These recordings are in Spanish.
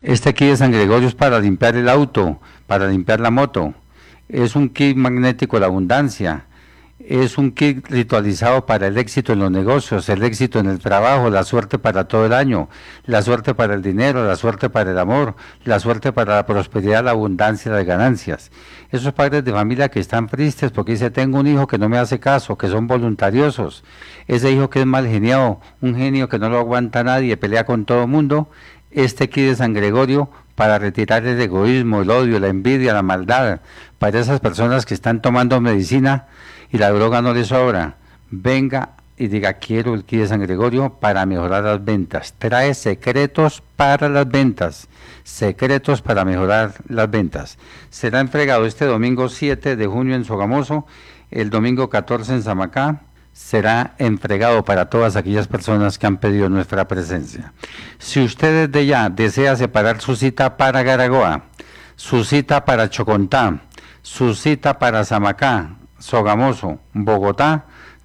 Este kit de San Gregorio es para limpiar el auto, para limpiar la moto. Es un kit magnético de la abundancia. Es un kit ritualizado para el éxito en los negocios, el éxito en el trabajo, la suerte para todo el año, la suerte para el dinero, la suerte para el amor, la suerte para la prosperidad, la abundancia, las ganancias. Esos padres de familia que están tristes porque dice, tengo un hijo que no me hace caso, que son voluntariosos, ese hijo que es mal geniado, un genio que no lo aguanta nadie, pelea con todo el mundo, este kit de San Gregorio para retirar el egoísmo, el odio, la envidia, la maldad, para esas personas que están tomando medicina y la droga no les sobra, venga y diga, quiero el kit de San Gregorio para mejorar las ventas. Trae secretos para las ventas, secretos para mejorar las ventas. Será entregado este domingo 7 de junio en Sogamoso, el domingo 14 en Samacá. Será entregado para todas aquellas personas que han pedido nuestra presencia. Si usted desde ya desea separar su cita para Garagoa, su cita para Chocontá, su cita para Samacá, Sogamoso, Bogotá,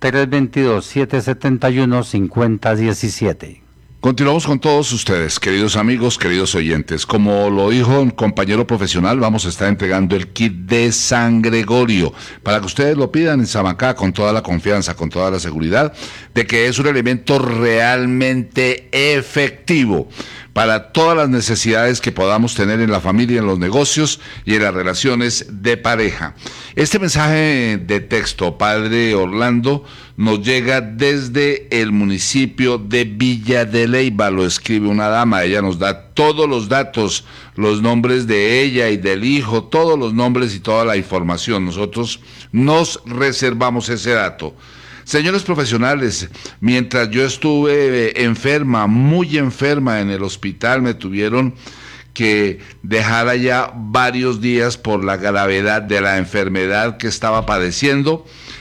322-771-5017. Continuamos con todos ustedes, queridos amigos, queridos oyentes. Como lo dijo un compañero profesional, vamos a estar entregando el kit de San Gregorio para que ustedes lo pidan en Samacá con toda la confianza, con toda la seguridad de que es un elemento realmente efectivo para todas las necesidades que podamos tener en la familia, en los negocios y en las relaciones de pareja. Este mensaje de texto, Padre Orlando, nos llega desde el municipio de Villa de Leyva. Lo escribe una dama, ella nos da todos los datos, los nombres de ella y del hijo, todos los nombres y toda la información. Nosotros nos reservamos ese dato. Señores profesionales, mientras yo estuve enferma, muy enferma en el hospital, me tuvieron que dejar allá varios días por la gravedad de la enfermedad que estaba padeciendo.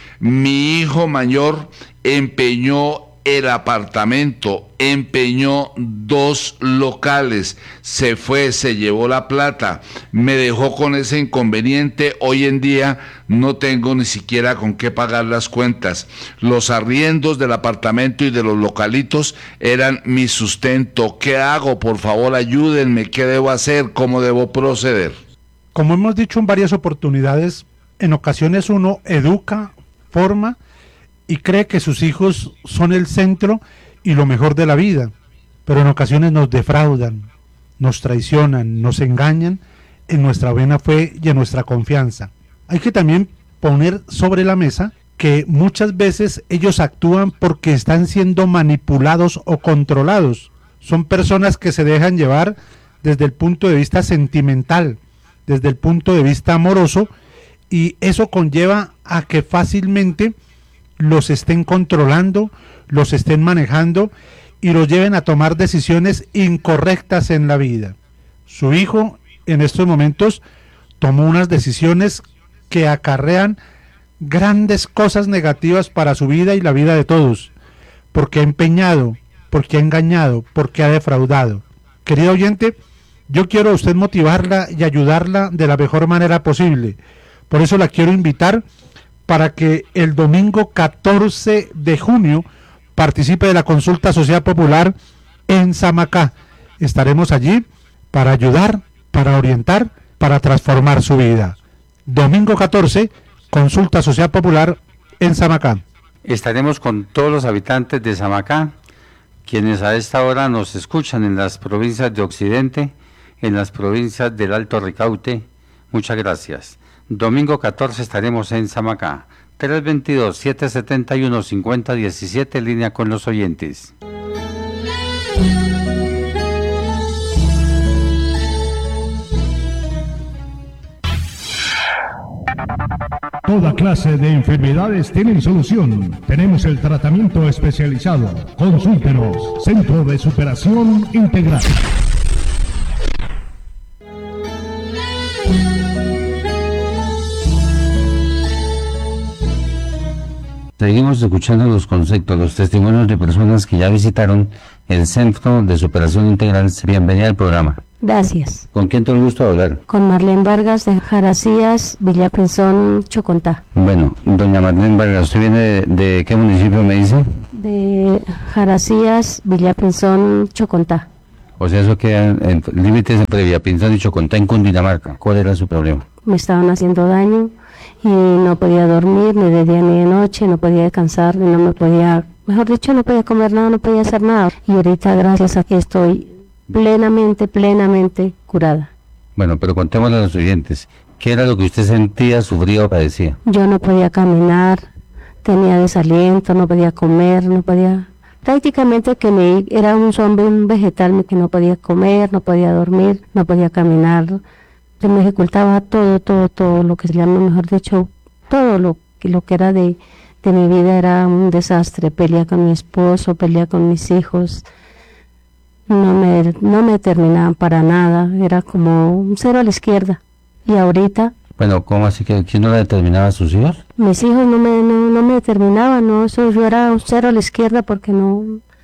Mi hijo mayor empeñó el apartamento, empeñó 2 locales, se fue, se llevó la plata, me dejó con ese inconveniente. Hoy en día no tengo ni siquiera con qué pagar las cuentas. Los arriendos del apartamento y de los localitos eran mi sustento. ¿Qué hago? Por favor, ayúdenme. ¿Qué debo hacer? ¿Cómo debo proceder? Como hemos dicho en varias oportunidades, en ocasiones uno educa, forma y cree que sus hijos son el centro y lo mejor de la vida, pero en ocasiones nos defraudan, nos traicionan, nos engañan en nuestra buena fe y en nuestra confianza. Hay que también poner sobre la mesa que muchas veces ellos actúan porque están siendo manipulados o controlados. Son personas que se dejan llevar desde el punto de vista sentimental, desde el punto de vista amoroso, y eso conlleva a que fácilmente los estén controlando, los estén manejando y los lleven a tomar decisiones incorrectas en la vida. Su hijo en estos momentos tomó unas decisiones que acarrean grandes cosas negativas para su vida y la vida de todos, porque ha empeñado, porque ha engañado, porque ha defraudado. Querido oyente, yo quiero a usted motivarla y ayudarla de la mejor manera posible. Por eso la quiero invitar para que el domingo 14 de junio participe de la consulta social popular en Samacá. Estaremos allí para ayudar, para orientar, para transformar su vida. Domingo 14, consulta social popular en Samacá. Estaremos con todos los habitantes de Samacá, quienes a esta hora nos escuchan en las provincias de Occidente, en las provincias del Alto Ricaute. Muchas gracias. Domingo 14 estaremos en Samacá. 322-771-5017, línea con los oyentes. Toda clase de enfermedades tienen solución. Tenemos el tratamiento especializado. Consúltenos. Centro de Superación Integral. Seguimos escuchando los conceptos, los testimonios de personas que ya visitaron el Centro de Superación Integral. Bienvenida al programa. Gracias. ¿Con quién tengo el gusto de hablar? Con Marlene Vargas de Jaracías, Villapinzón, Chocontá. Bueno, doña Marlene Vargas, ¿usted viene de qué municipio me dice? De Jaracías, Villapinzón, Chocontá. O sea, eso queda en límites entre Villapinzón y Chocontá en Cundinamarca. ¿Cuál era su problema? Me estaban haciendo daño y no podía dormir ni de día ni de noche, no podía descansar, no me podía, mejor dicho, no podía comer nada, no podía hacer nada. Y ahorita, gracias a que estoy plenamente curada. Bueno, pero contémosle a los oyentes, ¿qué era lo que usted sentía, sufría o padecía? Yo no podía caminar, tenía desaliento, no podía comer, no podía... Prácticamente era un zombie, un vegetal que no podía comer, no podía dormir, no podía caminar. Se me dificultaba todo lo que se llama, mejor dicho, todo lo que era de mi vida era un desastre. Pelea con mi esposo, pelea con mis hijos. No me terminaban para nada, era como un cero a la izquierda. Y ahorita... Bueno, ¿cómo así que quién no la determinaba a sus hijos? Mis hijos no me determinaban, no, eso yo era un cero a la izquierda porque no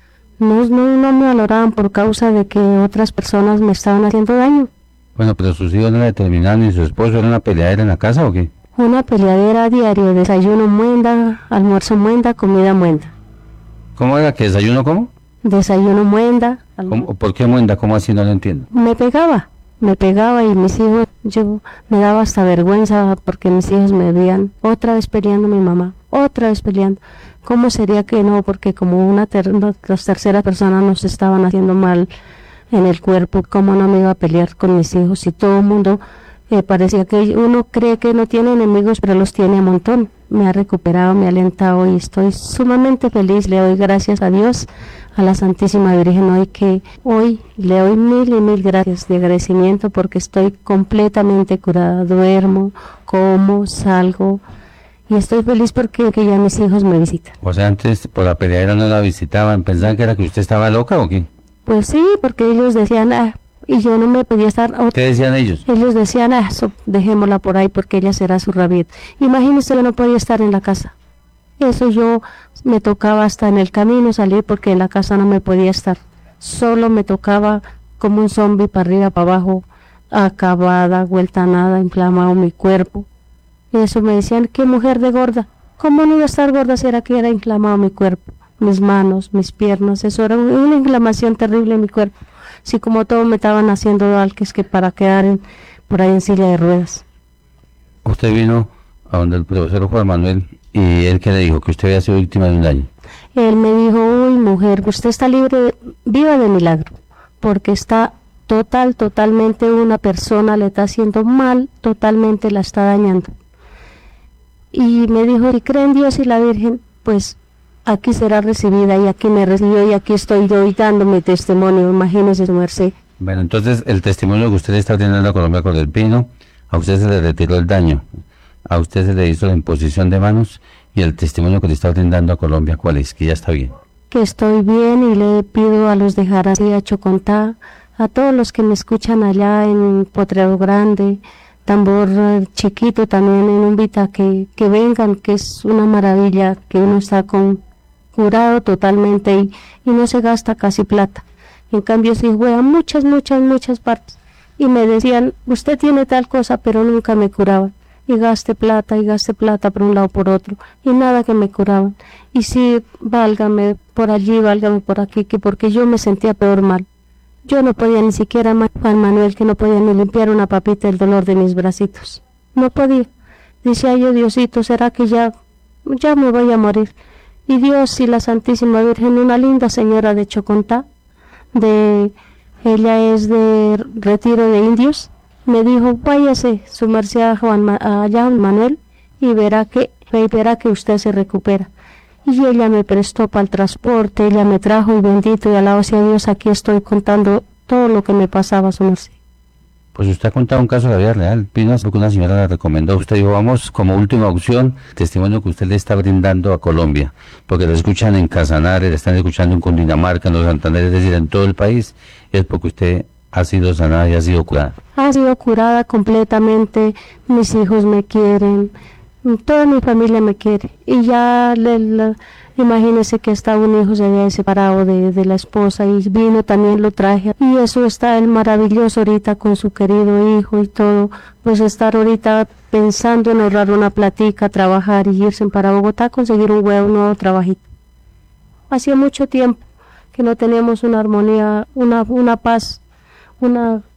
me valoraban por causa de que otras personas me estaban haciendo daño. Bueno, pero sus hijos no la determinaban ni su esposo, ¿era una peleadera en la casa o qué? Una peleadera a diario, desayuno muenda, almuerzo muenda, comida muenda. ¿Cómo era que desayuno cómo? Desayuno muenda. ¿Por qué muenda? ¿Cómo así? No lo entiendo. Me pegaba y mis hijos, yo me daba hasta vergüenza porque mis hijos me veían otra vez peleando mi mamá, otra vez peleando. ¿Cómo sería que no? Porque como las terceras personas nos estaban haciendo mal en el cuerpo, ¿cómo no me iba a pelear con mis hijos? Si todo el mundo parecía que uno cree que no tiene enemigos, pero los tiene a montón. Me ha recuperado, me ha alentado y estoy sumamente feliz. Le doy gracias a Dios, a la Santísima Virgen, hoy le doy mil gracias de agradecimiento porque estoy completamente curada. Duermo, como, salgo y estoy feliz porque ya mis hijos me visitan. O sea, antes por la peleadera no la visitaban, ¿pensaban que era que usted estaba loca o qué? Pues sí, porque ellos decían, y yo no me podía estar... ¿Qué decían ellos? Ellos decían, eso, dejémosla por ahí porque ella será su rabieta. Imagínese, yo no podía estar en la casa. Eso yo me tocaba hasta en el camino salir porque en la casa no me podía estar. Solo me tocaba como un zombi para arriba, para abajo, acabada, vuelta a nada, inflamado mi cuerpo. Y eso me decían, qué mujer de gorda. ¿Cómo no iba a estar gorda si era que era inflamado mi cuerpo? Mis manos, mis piernas, eso era una inflamación terrible en mi cuerpo. Así como todo me estaban haciendo alques que para quedar por ahí en silla de ruedas. Usted vino a donde el profesor Juan Manuel y él que le dijo que usted había sido víctima de un daño. Él me dijo, uy mujer, usted está libre, viva de milagro, porque está totalmente una persona le está haciendo mal, totalmente la está dañando. Y me dijo, si cree en Dios y la Virgen, pues aquí será recibida, y aquí me recibió y aquí estoy yo dando mi testimonio, imagínese su merced. Bueno, entonces el testimonio que usted le está brindando a Colombia con el Pino, a usted se le retiró el daño, a usted se le hizo la imposición de manos, y el testimonio que le está brindando a Colombia, ¿cuál es? Que ya está bien. Que estoy bien y le pido a los de Jarací, a Chocontá, a todos los que me escuchan allá en Potrero Grande, Tambor Chiquito, también en Umbita, que vengan, que es una maravilla, que uno está curado totalmente y no se gasta casi plata. En cambio, si juega muchas partes. Y me decían, usted tiene tal cosa, pero nunca me curaban. Y gaste plata por un lado por otro. Y nada que me curaban. Y sí, válgame por allí, válgame por aquí, que porque yo me sentía peor mal. Yo no podía ni siquiera, Juan Manuel, que no podía ni limpiar una papita del dolor de mis bracitos. No podía. Decía yo, Diosito, ¿será que ya me voy a morir? Y Dios y la Santísima Virgen, una linda señora de Chocontá, ella es de Retiro de Indios, me dijo, váyase su merced a Juan Manuel y verá que usted se recupera. Y ella me prestó para el transporte, ella me trajo y bendito y alabado sea Dios, aquí estoy contando todo lo que me pasaba, su merced. Pues usted ha contado un caso de la vida real, Pino, porque una señora la recomendó. Usted dijo, vamos como última opción, testimonio que usted le está brindando a Colombia, porque lo escuchan en Casanare, le están escuchando en Cundinamarca, en los Santander, es decir, en todo el país, es porque usted ha sido sanada y ha sido curada. Ha sido curada completamente, mis hijos me quieren, toda mi familia me quiere, y ya imagínese que hasta un hijo se había separado de la esposa y vino, también lo traje, y eso está el maravilloso ahorita con su querido hijo y todo, pues estar ahorita pensando en ahorrar una platica, trabajar y irse para Bogotá a conseguir un nuevo trabajito. Hacía mucho tiempo que no teníamos una armonía, una paz, una